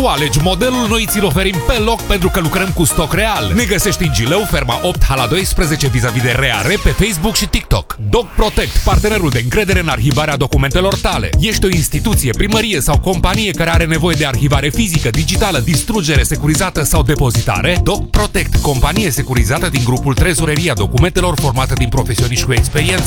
Tu alegi modelul, noi ți-l oferim pe loc pentru că lucrăm cu stoc real. Ne găsești în Gileu, Ferma 8, Hala 12, vis-a-vis de Reare, pe Facebook și TikTok. Doc Protect, partenerul de încredere în arhivarea documentelor tale. Ești o instituție, primărie sau companie care are nevoie de arhivare fizică, digitală, distrugere securizată sau depozitare? Doc Protect, companie securizată din grupul Trezoreria Documentelor, formată din profesioniști cu experiență